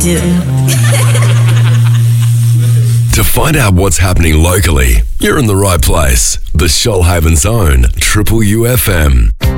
do. To find out what's happening locally, you're in the right place. The Shoalhaven's own Triple UFM.